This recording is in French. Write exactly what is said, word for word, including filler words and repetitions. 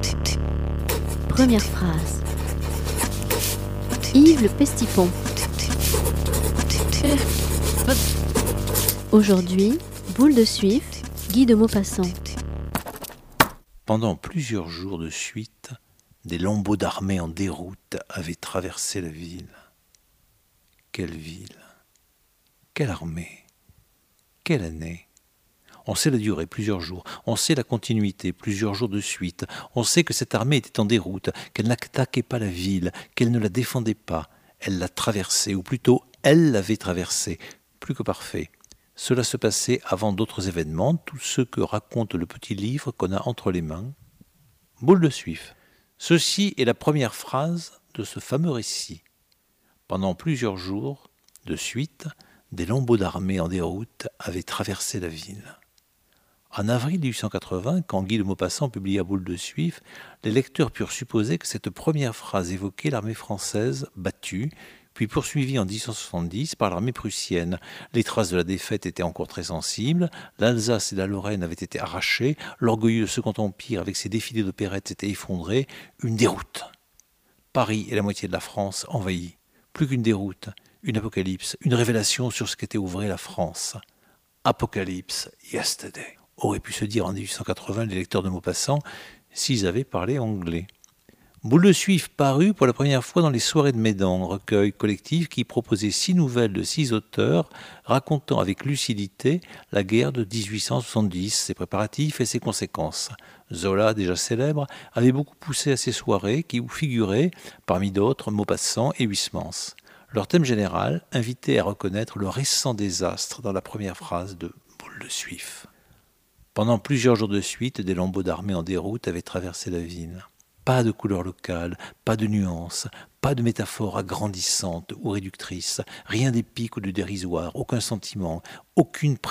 Première phrase. Yves le Pestipon. Aujourd'hui, Boule de Suif, Guy de Maupassant. Pendant plusieurs jours de suite, des lambeaux d'armée en déroute avaient traversé la ville. Quelle ville? Quelle armée? Quelle année? On sait la durée, plusieurs jours. On sait la continuité, plusieurs jours de suite. On sait que cette armée était en déroute, qu'elle n'attaquait pas la ville, qu'elle ne la défendait pas. Elle l'a traversée, ou plutôt, elle l'avait traversée. Plus que parfait. Cela se passait avant d'autres événements, tout ce que raconte le petit livre qu'on a entre les mains. Boule de Suif. Ceci est la première phrase de ce fameux récit. Pendant plusieurs jours de suite, des lambeaux d'armée en déroute avaient traversé la ville. En avril mille huit cent quatre-vingts, quand Guy de Maupassant publia Boule de Suif, les lecteurs purent supposer que cette première phrase évoquait l'armée française battue, puis poursuivie en dix-huit cent soixante-dix par l'armée prussienne. Les traces de la défaite étaient encore très sensibles, l'Alsace et la Lorraine avaient été arrachées, l'orgueilleux Second Empire avec ses défilés d'opérettes s'était effondré, une déroute. Paris et la moitié de la France envahis. Plus qu'une déroute, une apocalypse, une révélation sur ce qu'était ouvrée la France. Apocalypse yesterday, aurait pu se dire en dix-huit cent quatre-vingts les lecteurs de Maupassant s'ils avaient parlé anglais. Boule de Suif parut pour la première fois dans les Soirées de Médan, recueil collectif qui proposait six nouvelles de six auteurs racontant avec lucidité la guerre de dix-huit cent soixante-dix, ses préparatifs et ses conséquences. Zola, déjà célèbre, avait beaucoup poussé à ces soirées qui où figuraient, parmi d'autres, Maupassant et Huysmans. Leur thème général invitait à reconnaître le récent désastre dans la première phrase de Boule de Suif. Pendant plusieurs jours de suite, des lambeaux d'armée en déroute avaient traversé la ville. Pas de couleur locale, pas de nuances, pas de métaphore agrandissante ou réductrice, rien d'épique ou de dérisoire, aucun sentiment, aucune